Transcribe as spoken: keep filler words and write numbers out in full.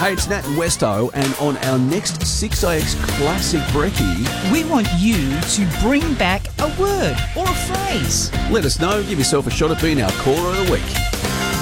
Hey, it's Nat and Westo, and on our next six A X Classic Brekkie, we want you to bring back a word or a phrase. let us know. Give yourself a shot at being our caller of the week.